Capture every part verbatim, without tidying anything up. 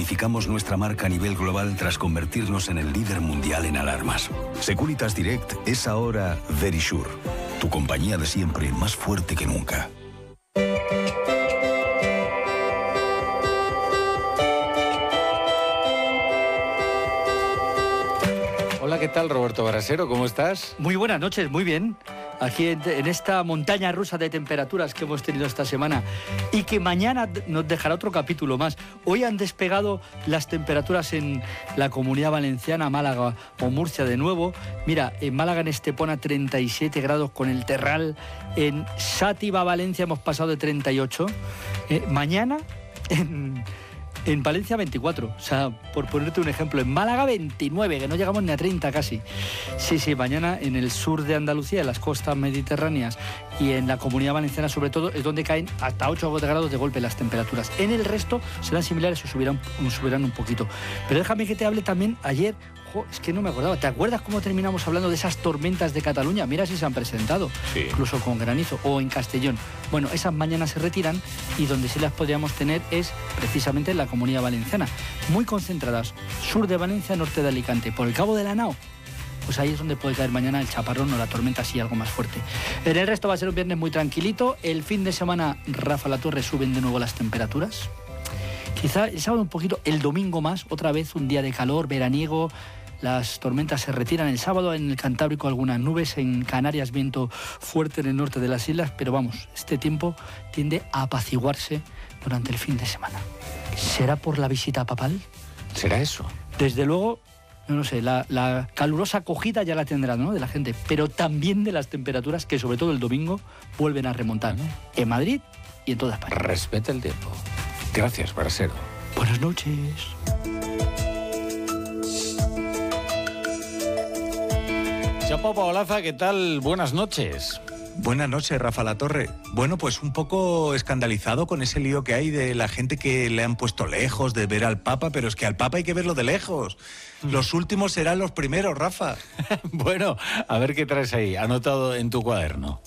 solidificamos nuestra marca a nivel global tras convertirnos en el líder mundial en alarmas. Securitas Direct es ahora Verisure, tu compañía de siempre más fuerte que nunca. Hola, ¿qué tal, Roberto Brasero? ¿Cómo estás? Muy buenas noches, muy bien. Aquí en, en esta montaña rusa de temperaturas que hemos tenido esta semana y que mañana nos dejará otro capítulo más. Hoy han despegado las temperaturas en la Comunidad Valenciana, Málaga o Murcia de nuevo. Mira, en Málaga, en Estepona, treinta y siete grados con el Terral. En Sátiva, Valencia, hemos pasado de treinta y ocho. Eh, mañana en... En Valencia veinticuatro, o sea, por ponerte un ejemplo, en Málaga veintinueve, que no llegamos ni a treinta casi. Sí, sí, mañana en el sur de Andalucía, en las costas mediterráneas y en la Comunidad Valenciana sobre todo, es donde caen hasta ocho grados de golpe las temperaturas. En el resto serán similares o subirán, subirán un poquito. Pero déjame que te hable también ayer. Jo, es que no me acordaba. ¿Te acuerdas cómo terminamos hablando de esas tormentas de Cataluña? Mira si se han presentado, sí. Incluso con granizo, o en Castellón. Bueno, esas mañanas se retiran y donde sí las podríamos tener es precisamente en la Comunidad Valenciana. Muy concentradas, sur de Valencia, norte de Alicante, por el Cabo de la Nao. Pues ahí es donde puede caer mañana el chaparrón o la tormenta, así algo más fuerte. En el resto va a ser un viernes muy tranquilito. El fin de semana, Rafa La Torre, suben de nuevo las temperaturas. Quizá el sábado un poquito, el domingo más, otra vez un día de calor, veraniego. Las tormentas se retiran el sábado, en el Cantábrico algunas nubes, en Canarias viento fuerte en el norte de las islas, pero vamos, este tiempo tiende a apaciguarse durante el fin de semana. ¿Será por la visita papal? ¿Será eso? Desde luego, no, no sé, la, la calurosa acogida ya la tendrá, ¿no?, de la gente, pero también de las temperaturas que sobre todo el domingo vuelven a remontar, ¿no?, en Madrid y en toda España. Respeta el tiempo. Gracias, Brasero. Buenas noches. Chapo Paolaza, ¿qué tal? Buenas noches. Buenas noches, Rafa La Torre. Bueno, pues un poco escandalizado con ese lío que hay de la gente que le han puesto lejos de ver al Papa, pero es que al Papa hay que verlo de lejos. Los últimos serán los primeros, Rafa. Bueno, a ver qué traes ahí, anotado en tu cuaderno.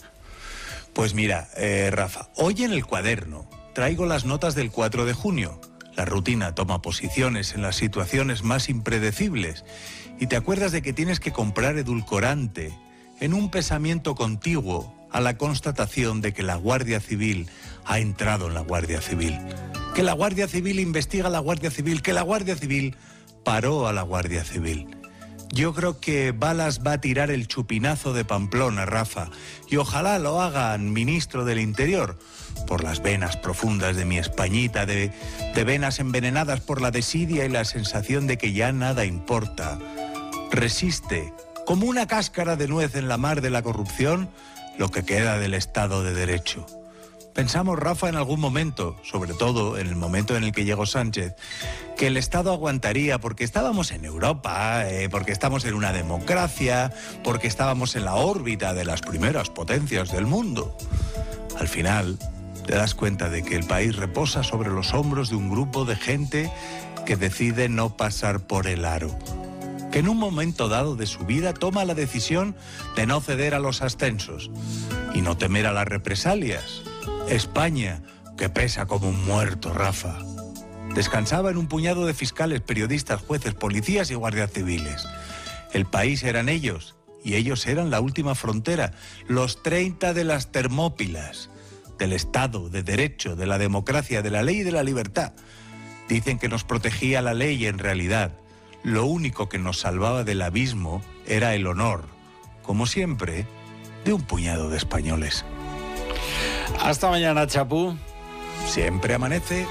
Pues mira, eh, Rafa, hoy en el cuaderno traigo las notas del cuatro de junio. La rutina toma posiciones en las situaciones más impredecibles y te acuerdas de que tienes que comprar edulcorante en un pensamiento contiguo a la constatación de que la Guardia Civil ha entrado en la Guardia Civil, que la Guardia Civil investiga a la Guardia Civil, que la Guardia Civil paró a la Guardia Civil. Yo creo que Balas va a tirar el chupinazo de Pamplona, Rafa, y ojalá lo hagan ministro del Interior, por las venas profundas de mi Españita, de, de venas envenenadas por la desidia y la sensación de que ya nada importa. Resiste, como una cáscara de nuez en la mar de la corrupción, lo que queda del Estado de Derecho. Pensamos, Rafa, en algún momento, sobre todo en el momento en el que llegó Sánchez, que el Estado aguantaría porque estábamos en Europa, eh, porque estamos en una democracia, porque estábamos en la órbita de las primeras potencias del mundo. Al final, te das cuenta de que el país reposa sobre los hombros de un grupo de gente que decide no pasar por el aro, que en un momento dado de su vida toma la decisión de no ceder a los ascensos y no temer a las represalias. España, que pesa como un muerto, Rafa, descansaba en un puñado de fiscales, periodistas, jueces, policías y guardias civiles. El país eran ellos, y ellos eran la última frontera, los treinta de las Termópilas, del Estado, de Derecho, de la democracia, de la ley y de la libertad. Dicen que nos protegía la ley y en realidad lo único que nos salvaba del abismo era el honor, como siempre, de un puñado de españoles. Hasta mañana, Chapú. Siempre amanece.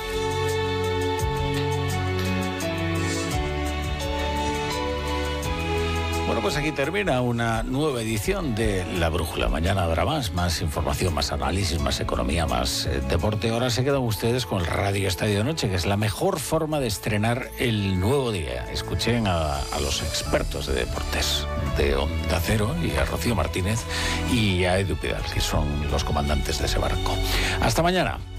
Bueno, pues aquí termina una nueva edición de La Brújula. Mañana habrá más, más información, más análisis, más economía, más eh, deporte. Ahora se quedan ustedes con el Radio Estadio Noche, que es la mejor forma de estrenar el nuevo día. Escuchen a, a los expertos de deportes de Onda Cero y a Rocío Martínez y a Edu Pidal, que son los comandantes de ese barco. Hasta mañana.